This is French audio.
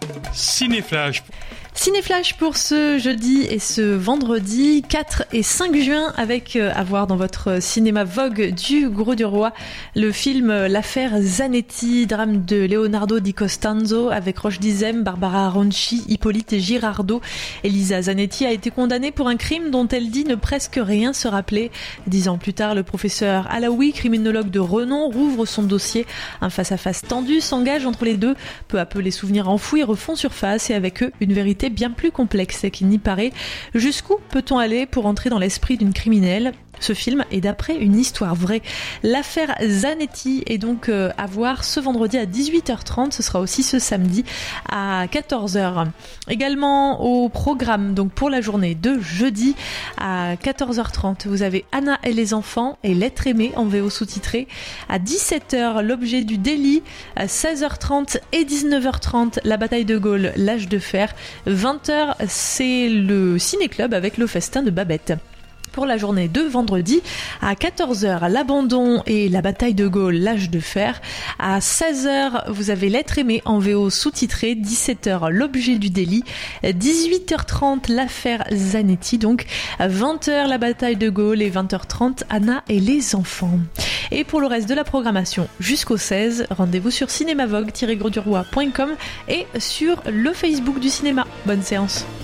Cinéflash. Cinéflash pour ce jeudi et ce vendredi 4 et 5 juin avec à voir dans votre cinéma Vogue du Gros du Roi le film L'affaire Zanetti, drame de Leonardo Di Costanzo avec Roche Dizem, Barbara Ronchi, Hippolyte Girardot. Elisa Zanetti a été condamnée pour un crime dont elle dit ne presque rien se rappeler. 10 ans plus tard, le professeur Alaoui, criminologue de renom, rouvre son dossier. Un face-à-face tendu s'engage entre les deux. Peu à peu, les souvenirs enfouis refont surface et avec eux, une vérité bien plus complexe qu'il n'y paraît. Jusqu'où peut-on aller pour entrer dans l'esprit d'une criminelle ? Ce film est d'après une histoire vraie. L'affaire Zanetti est donc à voir ce vendredi à 18h30. Ce sera aussi ce samedi à 14h. Également au programme, donc pour la journée de jeudi à 14h30, vous avez Anna et les enfants et L'être aimé en VO sous-titré. À 17h, L'objet du délit. À 16h30 et 19h30, La bataille de Gaulle, l'âge de fer. 20h, c'est le ciné-club avec le festin de Babette. Pour la journée de vendredi, à 14h, L'abandon et La bataille de Gaulle, l'âge de fer. À 16h, vous avez L'être aimé en VO sous-titré. 17h, L'objet du délit. 18h30, L'affaire Zanetti. Donc, 20h, La bataille de Gaulle et 20h30, Anna et les enfants. Et pour le reste de la programmation jusqu'au 16, rendez-vous sur cinémavogue-grosdurroi.com et sur le Facebook du cinéma. Bonne séance.